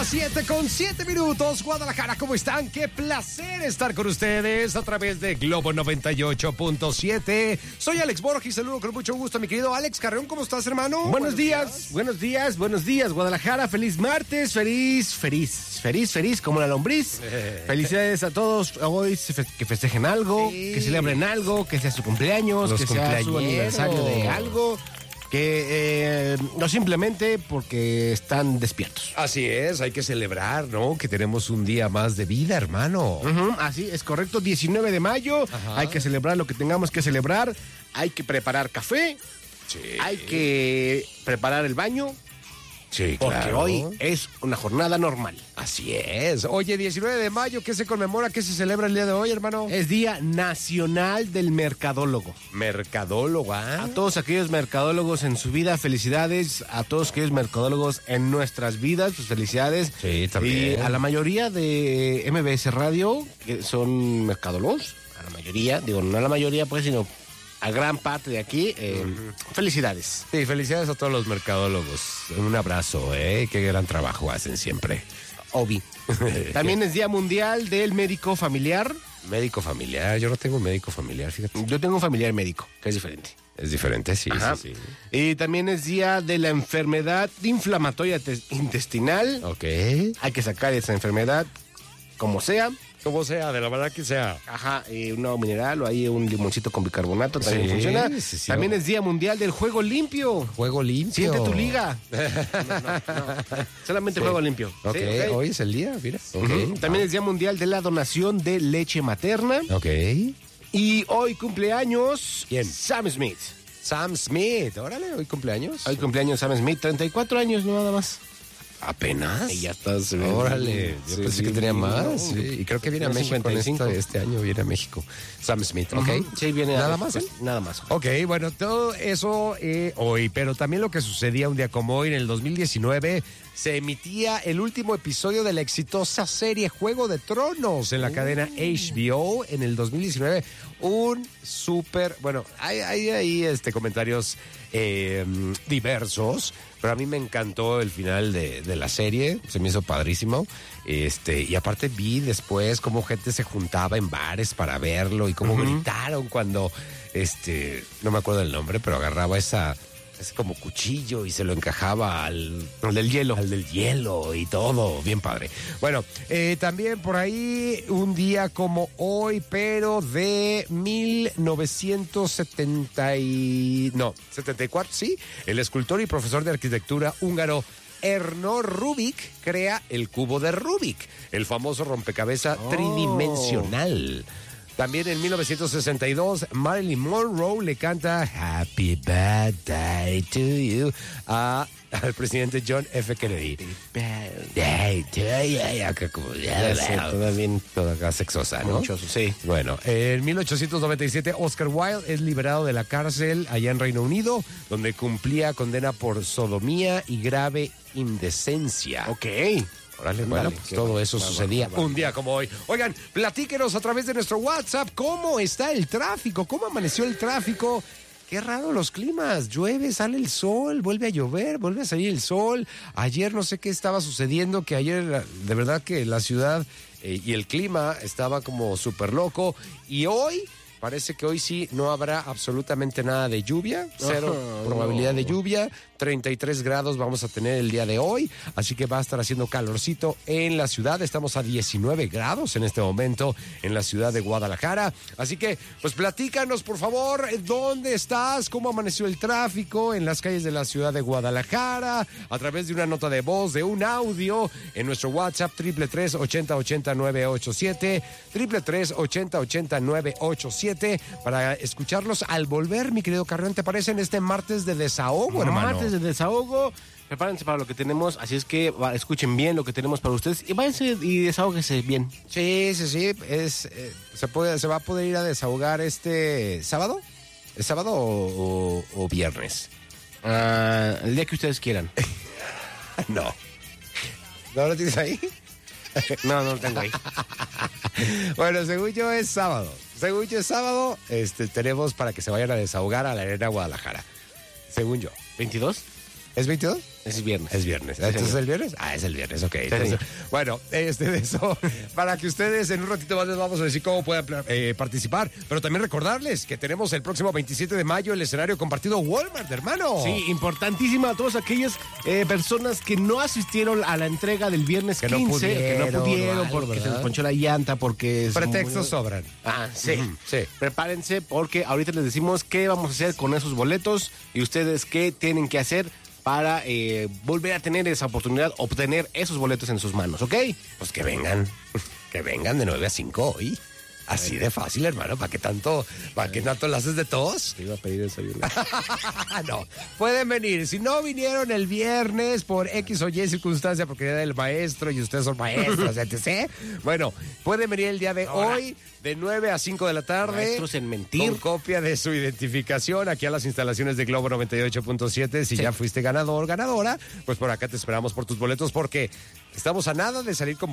7:07, Guadalajara, ¿cómo están? Qué placer estar con ustedes a través de Globo 98.7. Soy Alex Borges, saludo con mucho gusto a mi querido Alex Carreón. ¿Cómo estás, hermano? Buenos días, Guadalajara. Feliz martes, feliz, como la lombriz. Felicidades a todos hoy que festejen algo, Sí. que celebren algo, que sea su cumpleaños, Los que sea su cumpleañeros. aniversario de algo. Que no simplemente porque están despiertos. Así es, hay que celebrar, ¿no? Que tenemos un día más de vida, hermano. Así es correcto, 19 de mayo. Ajá. Hay que celebrar lo que tengamos que celebrar. Hay que preparar café. Sí. Hay que preparar el baño. Sí, Porque claro. hoy es una jornada normal. Así es. Oye, 19 de mayo, ¿qué se conmemora? ¿Qué se celebra el día de hoy, hermano? Es Día Nacional del Mercadólogo. Mercadólogo, ¿ah? A todos aquellos mercadólogos en su vida, felicidades. A todos aquellos mercadólogos en nuestras vidas, pues felicidades. Sí, también. Y a la mayoría de MBS Radio, que son mercadólogos, a la mayoría, digo, no a la mayoría, pues, sino a gran parte de aquí, felicidades. Sí, felicidades a todos los mercadólogos. Un abrazo, ¿eh? Qué gran trabajo hacen siempre. Obi. También es Día Mundial del Médico Familiar. Médico familiar, yo no tengo médico familiar, fíjate. Yo tengo un familiar médico, que es diferente. Es diferente, sí, Ajá. sí. Y también es Día de la Enfermedad Inflamatoria Intestinal. Ok. Hay que sacar esa enfermedad como sea. Como sea, de la verdad que sea. Ajá, un agua mineral o ahí un limoncito con bicarbonato también Sí, funciona. sí. También es Día Mundial del Juego Limpio. Juego limpio. Siente tu liga. No. Solamente Sí. juego limpio. Ok, Sí, hoy es el día, mira. Ujú. También es Día Mundial de la Donación de Leche Materna. Ok. Y hoy cumpleaños ¿Quién? Sam Smith. Sam Smith, órale, hoy cumpleaños. Hoy cumpleaños Sam Smith, 34 años, no nada más. ¿Apenas? Y ya estás. Órale, yo Sí, pensé sí, que tenía más. no. Sí, y creo que viene a Tiene México 55. este año, viene a México. Sam Smith, ok. Ujú. Sí, viene ¿Nada a- más, pues, Nada más. Ok, bueno, todo eso hoy, pero también lo que sucedía un día como hoy, en el 2019, se emitía el último episodio de la exitosa serie Juego de Tronos en la cadena HBO en el 2019. Un súper, bueno, hay comentarios diversos, pero a mí me encantó el final de la serie, se me hizo padrísimo. Y aparte vi después cómo gente se juntaba en bares para verlo y cómo gritaron cuando, no me acuerdo el nombre, pero agarraba ese como cuchillo y se lo encajaba al del hielo. Al del hielo y todo, bien padre. Bueno, también por ahí un día como hoy, pero de 74, sí, el escultor y profesor de arquitectura húngaro Erno Rubik crea el cubo de Rubik, el famoso rompecabezas tridimensional. También en 1962, Marilyn Monroe le canta Happy Birthday to You al presidente John F. Kennedy. Birthday to you. Acá como, Ya sé, toda acá sexosa, ¿no? Mucho, sí. Bueno, en 1897, Oscar Wilde es liberado de la cárcel allá en Reino Unido, donde cumplía condena por sodomía y grave indecencia. Ok. Órale, Ándale, bueno, pues qué todo bueno, eso sucedía un día como hoy. Oigan, platíquenos a través de nuestro WhatsApp cómo está el tráfico, cómo amaneció el tráfico. Qué raro los climas, llueve, sale el sol, vuelve a llover, vuelve a salir el sol. Ayer no sé qué estaba sucediendo, que ayer de verdad que la ciudad y el clima estaba como súper loco. Y hoy parece que hoy sí no habrá absolutamente nada de lluvia, cero probabilidad de lluvia, 33 grados vamos a tener el día de hoy, así que va a estar haciendo calorcito en la ciudad, estamos a 19 grados en este momento en la ciudad de Guadalajara, así que pues platícanos por favor, ¿dónde estás? ¿Cómo amaneció el tráfico en las calles de la ciudad de Guadalajara? A través de una nota de voz, de un audio en nuestro WhatsApp 333-8080-987, 333-8080-987 para escucharlos al volver, mi querido Carrión, ¿te parece en este martes de desahogo, hermano? Martes de desahogo. Prepárense para lo que tenemos, así es que escuchen bien lo que tenemos para ustedes y váyanse y desahóguense bien. Sí. Se va a poder ir a desahogar este sábado. ¿Es sábado o viernes? El día que ustedes quieran. No. ¿No lo tienes ahí? No lo tengo ahí. Bueno, según yo es sábado. Tenemos para que se vayan a desahogar a la Arena Guadalajara. Según yo. ¿22? ¿Es 22? Es viernes. Es viernes. ¿Entonces es el viernes? Ah, es el viernes, ok. Entonces, bueno, de eso, para que ustedes en un ratito más les vamos a decir cómo pueden participar. Pero también recordarles que tenemos el próximo 27 de mayo el escenario compartido Walmart, hermano. Sí, importantísima a todas aquellas personas que no asistieron a la entrega del viernes 15, que no pudieron porque ¿verdad? se les ponchó la llanta, porque... Pretextos sobran. Ah, sí. Sí. Prepárense porque ahorita les decimos qué vamos a hacer con esos boletos y ustedes qué tienen que hacer para volver a tener esa oportunidad, obtener esos boletos en sus manos, ¿ok? Pues que vengan de 9 a 5 hoy. Así de fácil, hermano. ¿Para qué tanto lo haces de todos? Te iba a pedir eso. No, pueden venir. Si no vinieron el viernes por X o Y circunstancia, porque era el maestro y ustedes son maestros, etc. Bueno, pueden venir el día de hoy de 9 a 5 de la tarde. Maestros en mentir. Con copia de su identificación aquí a las instalaciones de Globo 98.7. Si ya fuiste ganador, ganadora, pues por acá te esperamos por tus boletos porque estamos a nada de salir con